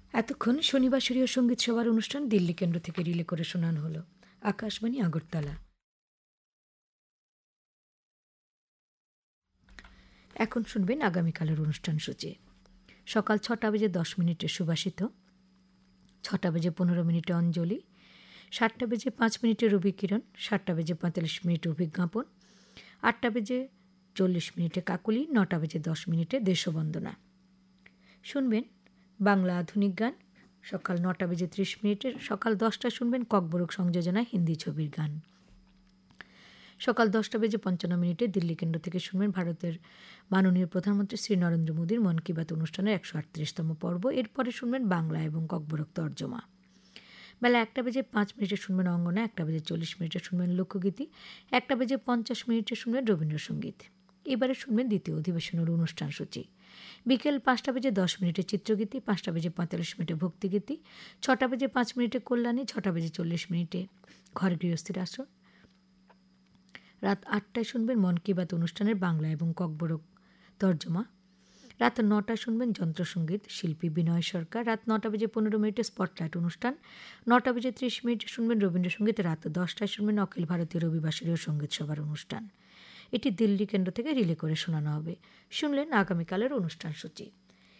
এতক্ষণ শনিবাসরীয় সঙ্গীত সভার অনুষ্ঠান দিল্লি কেন্দ্র থেকে রিলে করে শোনানো হলো। আকাশবাণী আগরতলা। এখন শুনবেন আগামীকালের অনুষ্ঠান সূচি। সকাল 6:10 সুভাষিত, 6:15 অঞ্জলি, 7:05 রবিকিরণ, 7:45 অভিজ্ঞাপন, 8:40 কাকুলি, 9:10 দেশবন্দনা। শুনবেন বাংলা আধুনিক গান সকাল 9:30। সকাল 10টায় শুনবেন ককবরক সংযোজনা হিন্দি ছবির গান। সকাল 10:55 দিল্লি কেন্দ্র থেকে শুনবেন ভারতের মাননীয় প্রধানমন্ত্রী শ্রী নরেন্দ্র মোদীর মন কি বাত অনুষ্ঠানের 138তম পর্ব। এরপরে শুনবেন বাংলা এবং ককবরক তর্জমা। বেলা 1:05 শুনবেন অঙ্গনা, 1:40 শুনবেন লোকগীতি, 1:50 শুনবেন রবীন্দ্রসঙ্গীত। এবারে শুনবেন দ্বিতীয় অধিবেশনের অনুষ্ঠান সূচি। বিকেল 5:10 চিত্রগীতি, 5:45 ভক্তিগীতি, 6:05 কল্যাণী, 6:40 ঘর গৃহস্থীর আসর। রাত 8টায় শুনবেন মন কি বাত অনুষ্ঠানের বাংলা এবং ককবরক তর্জমা। রাত 9টায় শুনবেন যন্ত্রসঙ্গীত, শিল্পী বিনয় সরকার। রাত 9:15 স্পটলাইট অনুষ্ঠান। 9:30 শুনবেন রবীন্দ্রসঙ্গীত। রাত 10টায় শুনবেন অখিল ভারতীয় রবিবাসরীয় সঙ্গীত সভার অনুষ্ঠান। এটি দিল্লি কেন্দ্র থেকে রিলে করে শোনানো হবে। শুনলেন আগামীকালের অনুষ্ঠান সূচি।